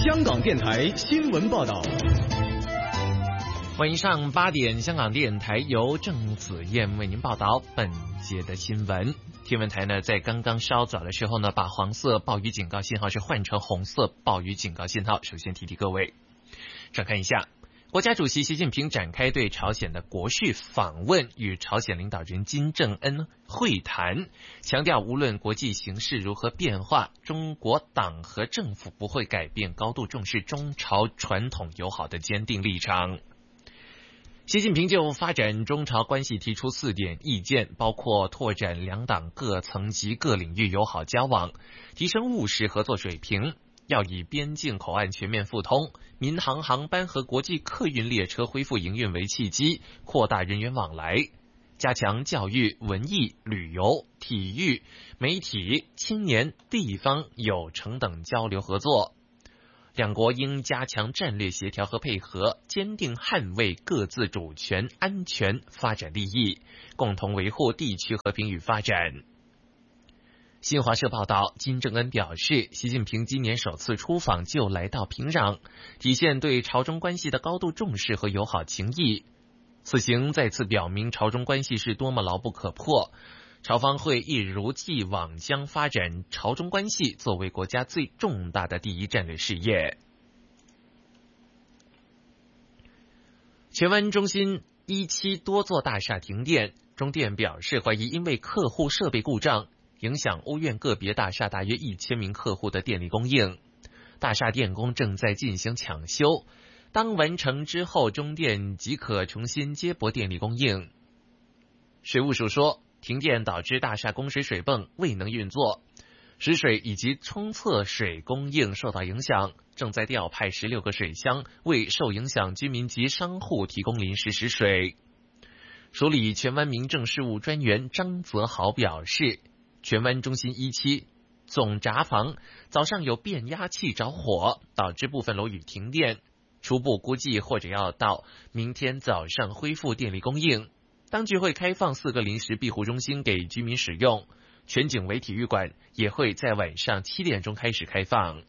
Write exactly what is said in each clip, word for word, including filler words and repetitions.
香港电台新闻报道。 晚上八点，香港电台由郑子燕为您报道本节的新闻。天文台呢，在刚刚稍早的时候呢，把黄色暴雨警告信号是换成红色暴雨警告信号。首先提提各位，展看一下。国家主席习近平展开对朝鲜的国事访问，与朝鲜领导人金正恩会谈，强调无论国际形势如何变化，中国党和政府不会改变高度重视中朝传统友好的坚定立场。习近平就发展中朝关系提出四点意见，包括拓展两党各层级各领域友好交往，提升务实合作水平，要以边境口岸全面复通、民航航班和国际客运列车恢复营运为契机，扩大人员往来，加强教育、文艺、旅游、体育、媒体、青年、地方、有成等交流合作。两国应加强战略协调和配合，坚定捍卫各自主权、安全、发展利益，共同维护地区和平与发展。新华社报道，金正恩表示，习近平今年首次出访就来到平壤，体现对朝中关系的高度重视和友好情谊。此行再次表明朝中关系是多么牢不可破，朝方会一如既往将发展朝中关系作为国家最重大的第一战略事业。荃湾中心一期多座大厦停电，中电表示怀疑因为客户设备故障，影响屋苑个别大厦大约一千名客户的电力供应，大厦电工正在进行抢修，当完成之后，中电即可重新接驳电力供应。水务署说，停电导致大厦供水水泵未能运作，食水以及冲厕水供应受到影响，正在调派十六个水箱为受影响居民及商户提供临时食水。署理荃湾民政事务专员张泽豪表示，荃湾中心一期总闸房早上有变压器着火，导致部分楼宇停电，初步估计或者要到明天早上恢复电力供应。当局会开放四个临时庇护中心给居民使用，全景围体育馆也会在晚上七点钟开始开放。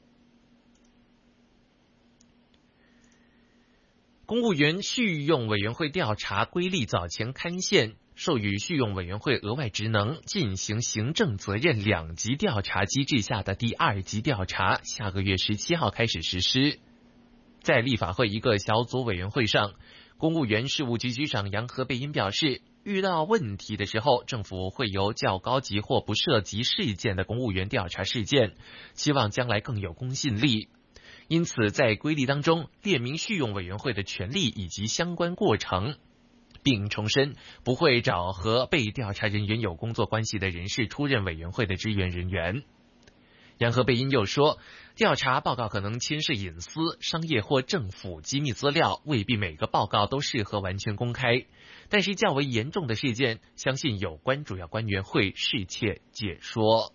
公务员续用委员会调查归例早前刊宪，授予续用委员会额外职能，进行行政责任两级调查机制下的第二级调查，下个月十七号开始实施。在立法会一个小组委员会上，公务员事务局局长杨和贝因表示，遇到问题的时候，政府会由较高级或不涉及事件的公务员调查事件，希望将来更有公信力。因此，在规例当中列明续用委员会的权利以及相关过程，并重申不会找和被调查人员有工作关系的人士出任委员会的支援人员。杨和贝因又说，调查报告可能牵涉隐私、商业或政府机密资料，未必每个报告都适合完全公开，但是较为严重的事件，相信有关主要官员会适切解说。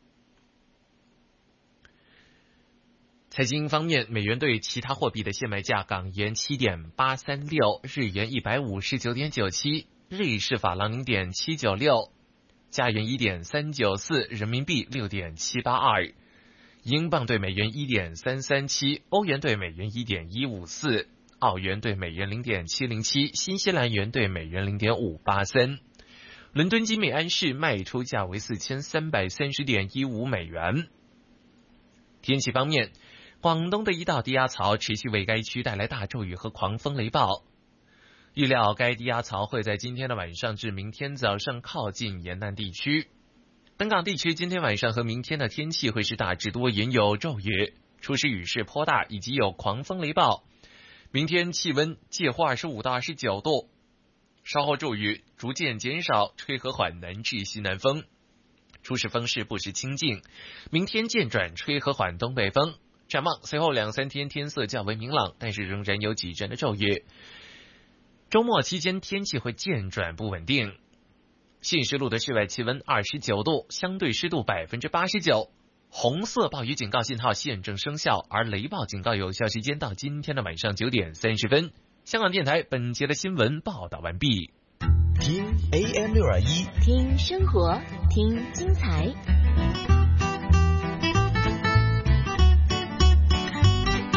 财经方面，美元对其他货币的现卖价：港元 七点八三六， 日元 一百五十九点九七， 瑞士法郎 零点七九六， 加元 一点三九四， 人民币 六点七八二， 英镑对美元 一点三三七， 欧元对美元 一点一五四， 澳元对美元 零点七零七， 新西兰元对美元 零点五八三。伦敦金每安士卖出价为 四千三百三十点一五美元。天气方面，广东的一道低压槽持续为该区带来大骤雨和狂风雷暴，预料该低压槽会在今天的晚上至明天早上靠近沿岸地区。本港地区今天晚上和明天的天气会是大致多云有骤雨，初时雨势颇大，以及有狂风雷暴。明天气温介乎二十五到二十九度，稍后骤雨逐渐减少，吹和缓南至西南风，初时风势不时清劲，明天渐转吹和缓东北风。展望随后两三天天色较为明朗，但是仍然有几阵的骤雨。周末期间天气会渐转不稳定。信实路的室外气温二十九度，相对湿度 百分之八十九， 红色暴雨警告信号现正生效，而雷暴警告有效时间到今天的晚上九点三十分。香港电台本节的新闻报道完毕。 听 A M 六二一， 听生活，听精彩。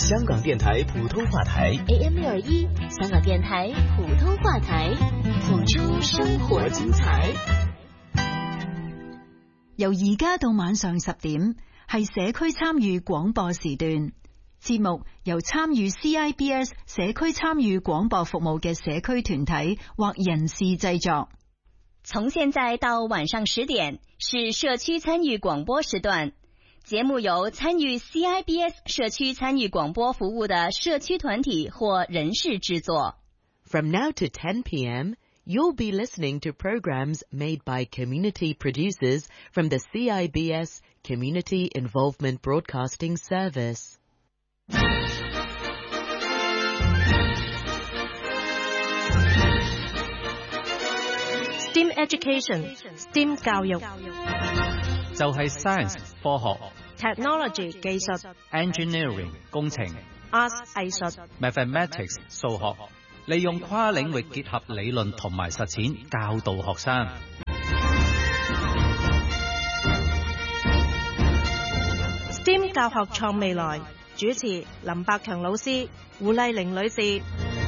香港電台普通話台 A M 六二一，香港電台普通話台，播出生活精彩。 由而家到晚上十點，係社區參與廣播時段。節目由參與 C I B S 社區參與廣播服務嘅社區團體或人士製作。 從現在到晚上十點是社區參與廣播時段，節目由參與 C I B S 社區參與廣播服務的社區團體或人士製作。 From now to ten p.m., you'll be listening to programs made by community producers from the C I B S Community Involvement Broadcasting Service. STEM Education STEM 教育就係 science 科學 Technology 技術 ，engineering 工程 Arts 藝術 ，mathematics 數學，利用跨領域結合理論同埋實踐教導學生。 STEM 教學創未來，主持林百強老師、胡麗玲女士。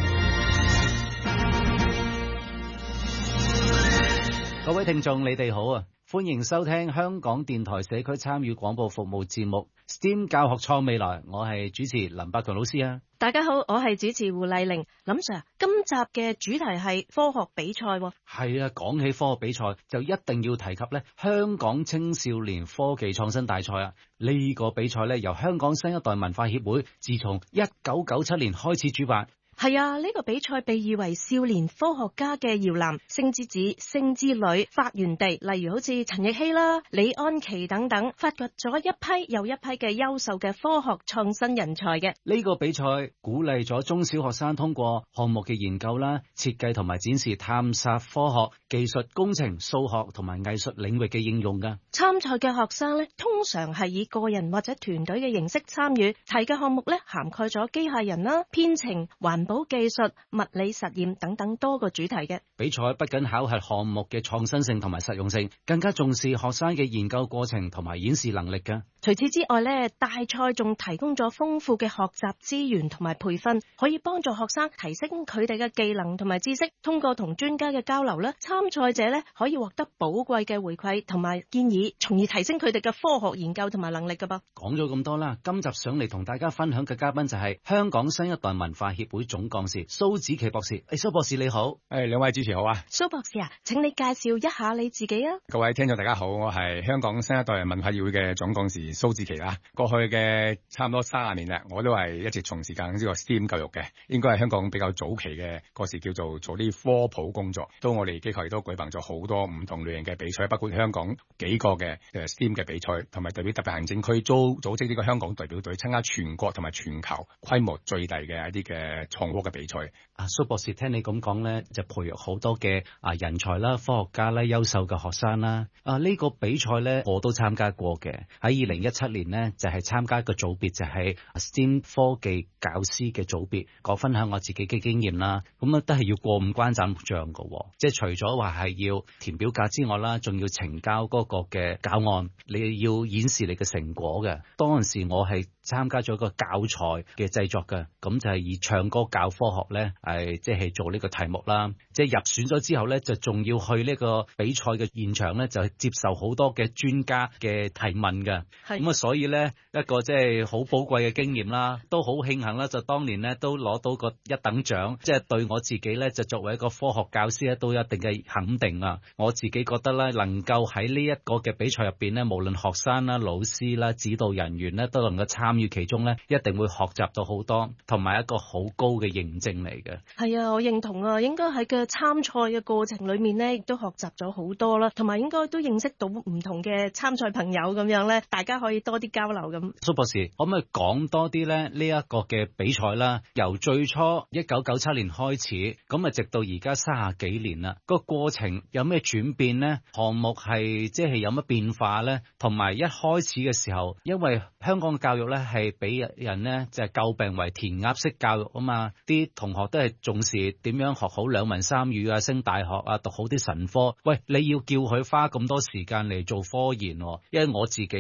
各位聽眾，你哋好啊！歡迎收聽香港電台社區參與廣播服務節目 STEM 教學創未來，我係主持林百強老師啊！ 大家好，我係主持胡麗玲。林 Sir， 今集嘅主題係科學比賽喎。 係啊，講起科學比賽就一定要提及咧香港青少年科技創新大賽啊！呢個比賽咧由香港新一代文化協會自從一九九七年開始主辦。 係啊，呢、這個比賽被譽為少年科學家嘅搖籃，星之子、星之女發源地，例如好似陳奕希啦、李安琪等等，發掘咗一批又一批嘅優秀嘅科學創新人才嘅。 呢個比賽鼓勵咗中小學生通過項目嘅研究啦、設計同埋展示探索科學、技術、工程、數學同埋藝術領域嘅應用噶。 參賽嘅學生呢，通常係以個人或者團隊嘅形式參與，提嘅項目呢，涵蓋咗機械人啦、編程、環保技術、物理實驗等等多個主題嘅。比賽不僅考核項目嘅創新性同埋實用性，更加重視學生嘅研究過程同埋演示能力噶。 除此之外呢，大賽仲提供咗豐富嘅學習資源同埋培訓，可以幫助學生提升佢哋嘅技能同埋知識。通過同專家嘅交流呢，參賽者呢可以獲得寶貴嘅回饋同埋建議，從而提升佢哋嘅科學研究同埋能力噶噃。 講咗咁多啦，今集上嚟同大家分享嘅嘉賓就係香港新一代文化協會總幹事蘇子琪博士。誒，蘇博士你好。 誒，兩位主持好啊。 蘇博士啊，請你介紹一下你自己啊。 各位聽眾大家好，我係香港新一代文化協會嘅總幹事蘇子琪啦。過去嘅差唔多三十年啦，我都係一直從事緊呢個 STEM 教育嘅，應該係香港比較早期嘅嗰時叫做做啲科普工作。都我哋機構亦都舉辦咗好多唔同類型嘅比賽，包括香港幾個嘅誒 STEM 嘅比賽，同埋代表特別行政區組組織呢個香港代表隊參加全國同埋全球規模最大嘅一啲嘅創科嘅比賽。 啊，蘇博士聽你咁講咧，就培育好多嘅啊人才啦、科學家啦、優秀嘅學生啦。啊，呢、這個比賽咧我都參加過嘅。喺二零一七年咧就係、是、參加一個組別，就係 STEM 科技教師嘅組別。我分享我自己嘅經驗啦。咁啊都係要過五關斬六將嘅，即係除咗話係要填表格之外啦，仲要呈交嗰個嘅教案，你要演示你嘅成果嘅。當陣時我係參加咗個教材嘅製作嘅，咁就係以唱歌教科學咧，係即係做呢個題目啦。即係入選咗之後咧，就仲要去呢個比賽嘅現場咧，就接受好多嘅專家嘅提問嘅。咁啊，所以咧一個即係好寶貴嘅經驗啦，都好慶幸啦，就當年咧都攞到個一等獎，即係對我自己咧就作為一個科學教師咧都有一定嘅肯定啊。我自己覺得咧，能夠喺呢一個嘅比賽入邊咧，無論學生啦、老師啦、指導人員咧，都能夠參與其中咧，一定會學習到好多，同埋一個好高嘅認證嚟嘅。 係啊，我認同啊，應該喺嘅參賽嘅過程裏面咧，亦都學習咗好多啦，同埋應該都認識到唔同嘅參賽朋友咁樣咧，大家可以多啲交流咁。 蘇博士，可唔可以講多啲咧？呢一個嘅比賽啦，由最初一九九七年開始，咁啊直到而家三十幾年啦，個過程有咩轉變呢？項目係即係有乜變化呢？同埋一開始嘅時候，因為香港嘅教育咧係俾人呢就係詬病為填鴨式教育啊嘛，啲同學都係重視點樣學好兩文三語啊，升大學啊，讀好啲神科。喂，你要叫佢花咁多時間嚟做科研，因為我自己咧有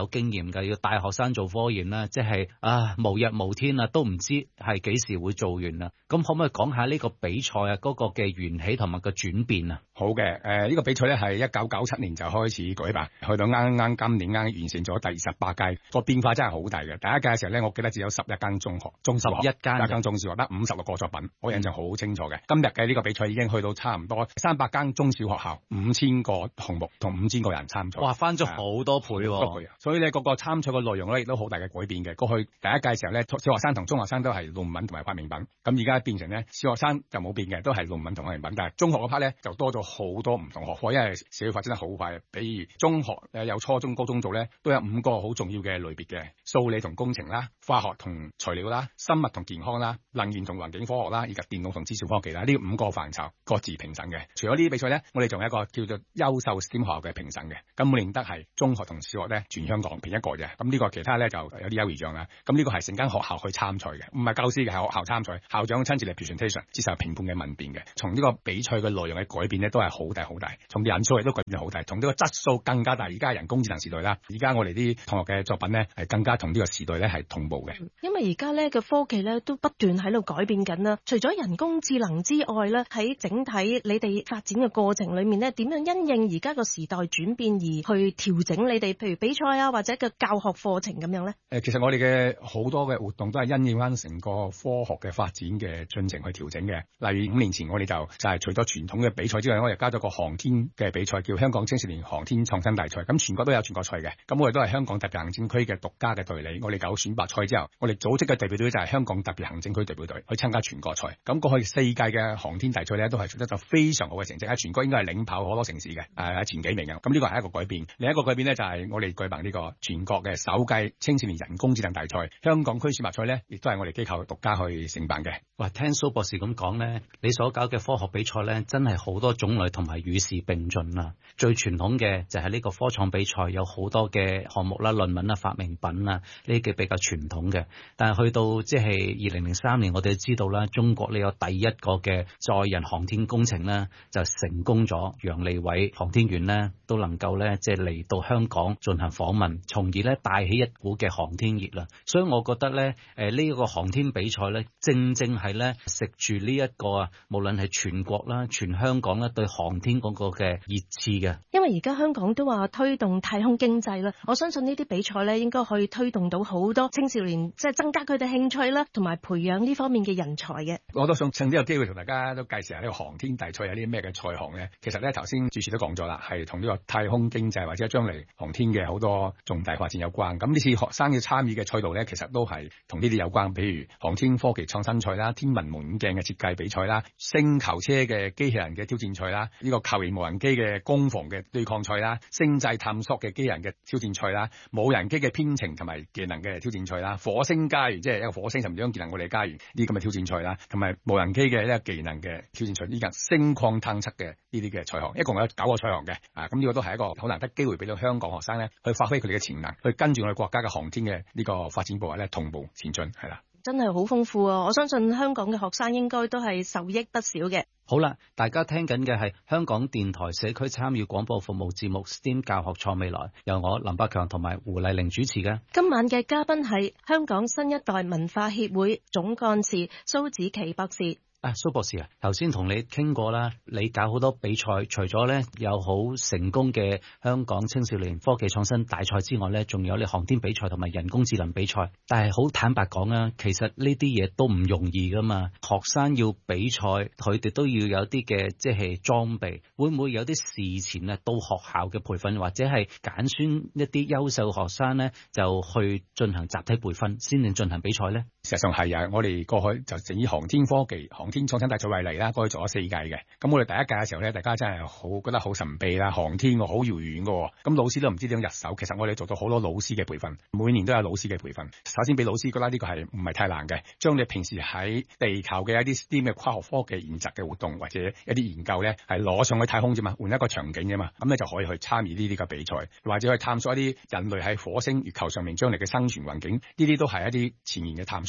經驗㗎，要帶學生做科研啦，即係啊無日無天啊，都唔知係幾時會做完啦。咁可唔可以講下呢個比賽啊嗰個嘅緣起同埋個轉變啊？ 好嘅，誒、呃、呢、這個比賽咧係一九九七年就開始舉辦，去到啱啱今年啱完成咗第二十八屆，個變化真係好大嘅。第一屆嘅時候咧，我記得只有十一間中學，中小學，一間，一間中小學得五十六個作品，我印象好清楚嘅。今日嘅呢個比賽已經去到差唔多三百間中小學校，五千個項目同五千個人參賽， 哇，翻咗好多倍喎、啊！ 多倍，所以咧個個參賽嘅內容咧亦都好大嘅改變嘅。過去第一屆嘅時候咧，小學生同中學生都係論文同埋發明品，咁而家變成咧小學生就冇變嘅，都係論文同發明品，但係中學嗰 part 咧就多咗好多唔同學科，因為社會發展得好快。比如中學誒有初中、高中做咧，都有五個好重要嘅類別嘅，數理同工程啦、化學同材料啦、生物同健康啦、能源同環境科學啦，以及電腦同資訊科技啦，呢五個範疇各自評審嘅。除咗呢啲比賽咧，我哋仲有一個叫做優秀 S T E M 學校嘅評審嘅，咁每年得係中學同小學咧全香港評一個啫。咁呢個其他咧就有啲優異獎啦。咁呢個係成間學校去參賽嘅，唔係教師嘅，係學校參賽，校長親自嚟 presentation 接受評判嘅問辯嘅。從呢個比賽嘅內容嘅改變咧，都係好大好大。從人數亦都改變好大，從呢個質素更加大。而家人工智能時代啦，而家我哋啲同學嘅作品咧係更加同呢個時代咧係同步嘅。 因為而家咧嘅科技咧都不斷喺度改變緊啦。除咗人工智能之外咧，喺整體你哋發展嘅過程裏面咧，點樣因應而家個時代轉變而去調整你哋，譬如比賽啊或者個教學課程咁樣咧？ 誒，其實我哋嘅好多嘅活動都係因應翻成個科學嘅發展嘅進程去調整嘅。例如五年前我哋就就係除咗傳統嘅比賽之外，我哋加咗個航天嘅比賽，叫香港青少年航天創新大賽。咁全國都有全國賽嘅，咁我哋都係香港特別行政區嘅獨家嘅隊理。我哋搞選拔賽之後，我哋組織嘅代表隊就係香港特別行政區代表隊去參加全國賽。咁過去四屆嘅航天大賽咧，都係取得咗非常好嘅成績，喺全國應該係領跑好多城市嘅，誒前幾名嘅。咁呢個係一個改變。另一個改變咧就係我哋舉辦呢個全國嘅首屆青少年人工智能大賽，香港區選拔賽咧，亦都係我哋機構獨家去承辦嘅。 哇，聽蘇博士咁講咧，你所搞嘅科學比賽咧，真係好多種類同埋與時並進啦。最傳統嘅就係呢個科創比賽，有好多嘅項目啦、論文啦、發明品啊，呢啲比較傳統嘅。但係去到即係二零零三年，我哋都知道啦，中國呢有第一個嘅載人航天工程咧，就成功咗，楊利偉航天員咧都能夠咧即係嚟到香港進行訪問，從而咧帶起一股嘅航天熱啦。所以我覺得咧，誒呢一個航天比賽咧，正正係咧食住呢一個啊，無論係全國啦、全香港咧對航天嗰個嘅熱熾嘅。 因為而家香港都話推動太空經濟啦，我相信呢啲比賽咧應該可以推動到好多青少年，即係增加佢哋興趣啦，同埋培養呢方面嘅人才嘅。 我都想趁呢個機會同大家都介紹下呢個航天大賽有啲咩嘅賽項咧。其實咧頭先主持都講咗啦，係同呢個太空經濟或者將來航天嘅好多重大發展有關。咁呢次學生要參與嘅賽道咧，其實都係同呢啲有關，譬如航天科技創新賽啦、天文望遠鏡嘅設計比賽啦、星球車嘅機器人嘅挑戰賽啦、呢個球形無人機嘅攻防嘅對抗賽啦、星際探索嘅機器人嘅挑戰賽啦、無人機嘅編程同埋技能嘅挑戰賽啦、火星家園即係一個火星甚至將技能我哋家園呢啲咁嘅挑戰賽啦，同埋無人機嘅一個技能嘅挑戰賽，呢個星礦探測嘅呢啲嘅賽項，一共有九個賽項嘅。啊，咁呢個都係一個好難得機會俾到香港學生咧去發揮佢哋嘅潛能，去跟住我哋國家嘅航天嘅呢個發展步伐咧同步前進，係啦。 真係好豐富啊！我相信香港嘅學生應該都係受益不少嘅。 好啦，大家聽緊嘅係香港電台社區參與廣播服務節目 S T E M 教學創未來，由我林百強同埋胡麗玲主持嘅。 今晚嘅嘉賓係香港新一代文化協會總幹事蘇紫棋博士。 啊，蘇博士啊，頭先同你傾過啦，你搞好多比賽，除咗咧有好成功嘅香港青少年科技創新大賽之外咧，仲有你航天比賽同埋人工智能比賽。但係好坦白講啊，其實呢啲嘢都唔容易噶嘛。學生要比賽，佢哋都要有啲嘅即係裝備，會唔會有啲事前啊到學校嘅培訓，或者係揀選一啲優秀學生咧，就去進行集體培訓先至進行比賽咧？ 事實上係啊，我哋過去就以航天科技、航天創新大賽為例啦，過去做咗四屆嘅。咁我哋第一屆嘅時候咧，大家真係好覺得好神秘啦，航天喎好遙遠嘅，咁老師都唔知點樣入手。其實我哋做到好多老師嘅培訓，每年都有老師嘅培訓。首先俾老師覺得呢個係唔係太難嘅，將你平時喺地球嘅一啲 S T E M 嘅跨學科技研習嘅活動或者一啲研究咧，係攞上去太空啫嘛，換一個場景啫嘛，咁咧就可以去參與呢啲嘅比賽，或者去探索一啲人類喺火星、月球上面將來嘅生存環境，呢啲都係一啲前沿嘅探索。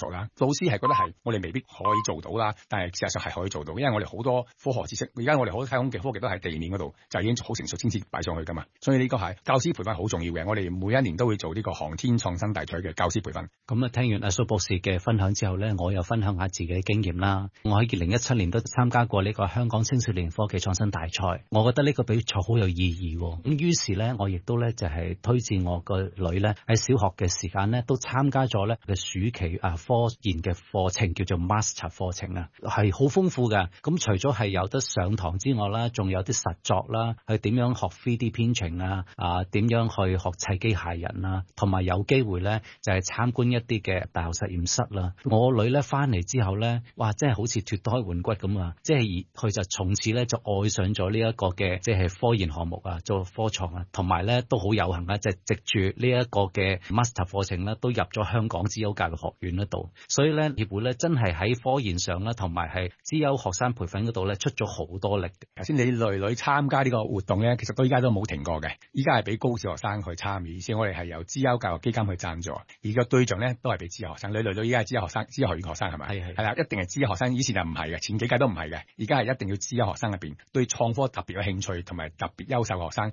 覺啦。老師係覺得係我哋未必可以做到啦，但係事實上係可以做到，因為我哋好多科學知識，而家我哋好多太空嘅科技都喺地面嗰度就已經好成熟先至擺上去噶嘛。所以呢個係教師培訓好重要嘅，我哋每一年都會做呢個航天創新大賽嘅教師培訓。 咁啊，聽完阿蘇博士嘅分享之後呢，我又分享下自己嘅經驗啦。我喺二零一七年都參加過呢個香港青少年科技創新大賽，我覺得呢個比賽好有意義。咁於是呢，我亦都呢就係推薦我個女呢喺小學嘅時間呢都參加咗呢嘅暑期啊科研嘅課程，叫做 Master 課程啊，係好豐富嘅。咁除咗係有得上堂之外啦，仲有啲實作啦，去點樣學 三 D 編程啊，啊點樣去學砌機械人啊，同埋有機會呢就係參觀一啲嘅大學實驗室啦。我女呢翻嚟之後呢，哇，真係好似脫胎換骨咁啊！即係佢就從此呢就愛上咗呢一個嘅即係科研項目啊，做科創啊，同埋呢都好有幸啊，即係藉住呢一個嘅 Master 課程呢，都入咗香港資優教育學院嗰度。所以呢協會呢真係喺科研上啦，同埋係資優學生培訓嗰度呢出咗好多力。 頭先你女女參加呢個活動呢，其實到依家都冇停過嘅。依家係俾高小學生去參與，而且我哋係由資優教育基金去贊助，而個對象呢都係俾資優學生。你女女依家係資優學生，資優學院學生係咪？係係係啦，一定係資優學生。以前就唔係嘅，前幾屆都唔係嘅，而家係一定要資優學生入邊對創科特別有興趣同埋特別優秀嘅學生